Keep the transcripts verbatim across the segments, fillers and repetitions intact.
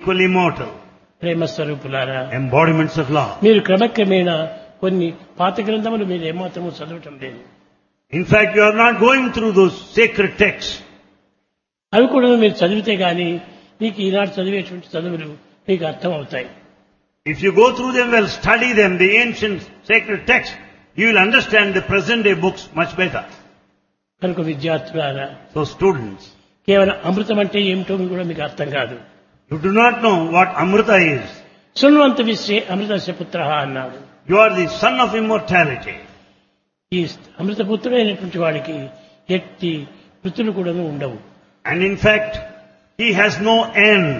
equally immortal. ప్రేమ స్వరూపులారా, Embodiments of love. మీరు క్రమక్రమేణా కొన్ని పాత గ్రంథములు మీరు ఏమాత్రము చదవటం లేదు. In fact, you are not going through those sacred texts. అవి కూడా మీరు చదివితే గాని మీకు ఈనాడు చదివేటువంటి చదువులు మీకు అర్థం అవుతాయి. If you go through them well, study them, the ancient sacred texts, you will understand the present day books much better. కనుక విద్యార్థులారా, So students, కేవలం అమృతం అంటే ఏమిటో కూడా మీకు అర్థం కాదు. you do not know what Amrita is. శృణ్వంత విశ్వే అమృతస్య పుత్రః అన్నాడు. You are the son of immortality. ఈ అమృతపుత్రుడైనటువంటి వాడికి ఎట్టి వృత్తులు కూడా ఉండవు. And in fact, he has no end.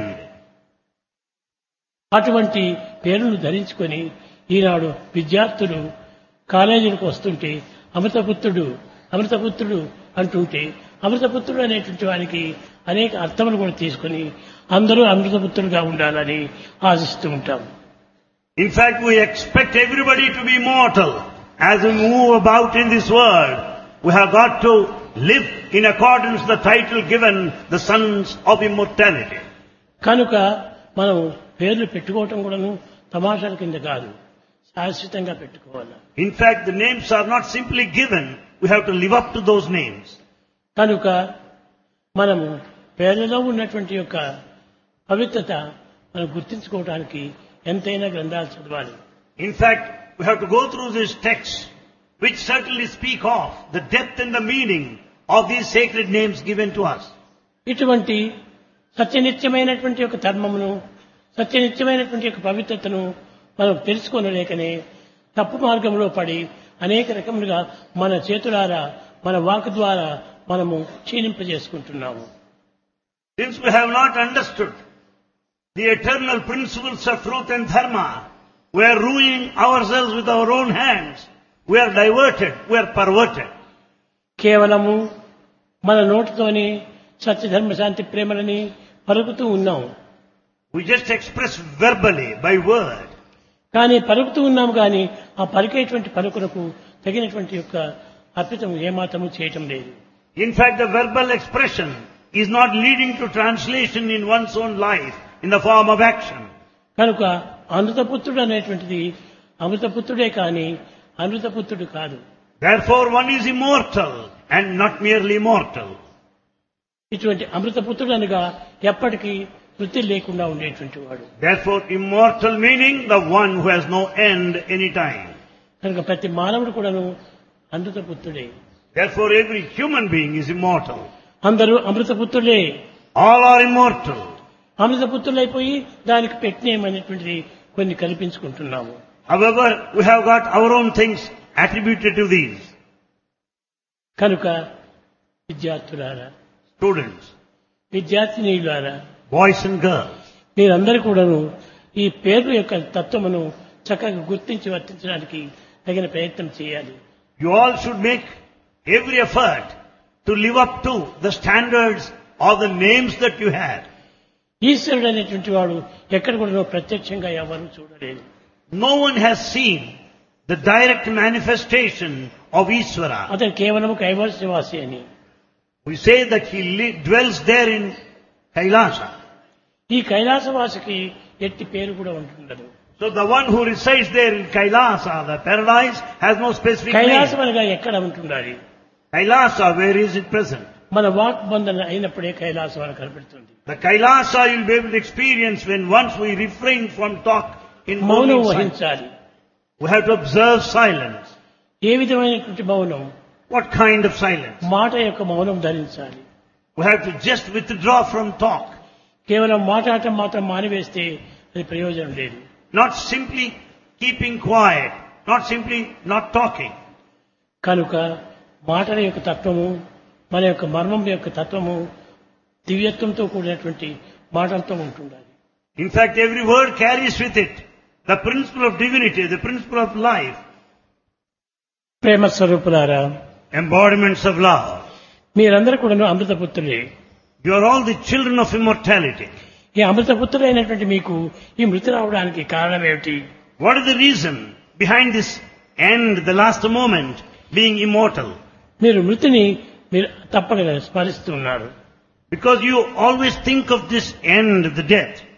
అటువంటి పేరును ధరించుకొని ఈనాడు విద్యార్థులు కాలేజీలకు వస్తుంటే అమృతపుత్రుడు అమృతపుత్రుడు అంటుంటే అమృతపుత్రుడు అనేటువంటి వారికి అనేక అర్థములు కూడా తీసుకొని అందరూ అమృతపుత్రుడుగా ఉండాలని ఆశిస్తూ ఉంటాం. In fact, we expect everybody to be immortal. As we move about in this world, we have got to live in accordance with the title given, the sons of immortality. కనుక మనం పేర్లు పెట్టుకోవటం కూడాను తమాషాల కింద కాదు, శాశ్వతంగా పెట్టుకోవాలి. In fact, the names are not simply given, we have to live up to those names. కనుక మనము పేర్లలో ఉన్నటువంటి యొక్క పవిత్రత మనం గుర్తించుకోవడానికి ఎంతైనా గ్రంథాలు చదవాలి. In fact, we have to go through these texts which certainly speak of the depth and the meaning of these sacred names given to us. ఇటువంటి సత్యనిత్యమైనటువంటి యొక్క ధర్మమును, సత్యనిత్యమైనటువంటి యొక్క పవిత్రతను మనం తెలుసుకోనలేకనే తప్పు మార్గంలో పడి అనేక రకములుగా మన చేతులారా మన వాక్ ద్వారా మనము క్షీణింపజేసుకుంటున్నాము. Since we have not understood the eternal principles of truth and dharma, we are ruining ourselves with our own hands. We are diverted, we are perverted. కేవలము మన నోటితోని సత్యధర్మ శాంతి ప్రేమలని పలుకుతూ ఉన్నాం. We just express verbally, by word. కానీ పలుకుతూ ఉన్నాము కానీ ఆ పలికేటువంటి పలుకులకు తగినటువంటి యొక్క అర్పితం ఏమాత్రము చేయటం లేదు. In fact, the verbal expression is not leading to translation in one's own life in the form of action. కనుక అమృతపుత్రుడు అనేటువంటిది అమృతపుత్రుడే కానీ అమృతపుత్రుడు కాదు. Therefore, one is immortal and not merely mortal. ఇటువంటి అమృతపుత్రుడు అనగా ఎప్పటికీ వృత్తి లేకుండా ఉండేటువంటి వాడు. Therefore, immortal meaning the one who has no end any time. కనుక ప్రతి మానవుడు కూడాను అమృతపుత్రుడే. Therefore, every human being is immortal. అందరూ అమృతపుత్రులే. All are immortal. అమృతపుత్రులైపోయి దానికి పెట్టినేమనేటువంటిది కొన్ని కల్పించుకుంటున్నాము. However, we have got our own things attributed to these. కనుక విద్యార్థులారా, Students, విద్యార్థినీయులారా, boys and girls, మీరందరూ కూడాను ఈ పేరు యొక్క తత్వమును చక్కగా గుర్తించి వర్తించడానికి తగిన ప్రయత్నం చేయాలి. you all should make every effort to live up to the standards of the names that you have. ఈశ్వరుడు అనేటువంటి వాడు ఎక్కడ కూడా ప్రత్యక్షంగా ఎవరు చూడలేదు. No one has seen the direct manifestation of Ishvara. అతను కేవలం కైవల్యవాసి అని. We say that he li- dwells there in Kailasa. ఈ కైలాసవాసికి ఎట్టి పేరు కూడా ఉంటుండదు. So the one who resides there in Kailasa, the paradise, has no specific Kailasam name. అనగా ఎక్కడ ఉంటుండాలి? Kailasa, where is it present? మన వాక్ బంధన అయినప్పుడే కైలాసం అని కనబడుతుంది. The Kailasa you'll be able to experience when once we refrain from talk in మౌనం moving silence. వహించాలి. We have to observe silence. ఏ విధమైనటువంటి మౌనం? What kind of silence? మాట యొక్క మౌనం ధరించాలి. We have to just withdraw from talk. కేవలం మాట్లాడటం మాత్రం మానివేస్తే అది ప్రయోజనం లేదు. Not simply keeping quiet, not simply not talking. కనుక మాటల యొక్క తత్వము, మన యొక్క మర్మం యొక్క తత్వము దివ్యత్వంతో కూడినటువంటి మాటలతో ఉంటుండాలి. In fact, every word carries with it the principle of divinity, the principle of life, ప్రేమ స్వరూపులారా, embodiments of love. మీరందరూ కూడా అమృతపుత్రులే. You are all the children of immortality. ఈ అమృతపుత్రులైనటువంటి మీకు ఈ మృతి రావడానికి కారణం ఏమిటి? What is the reason behind this end, the last moment, being immortal? మీరు మృతిని మీరు తప్పక స్మరిస్తున్నారు. Because you always think of this end, the death.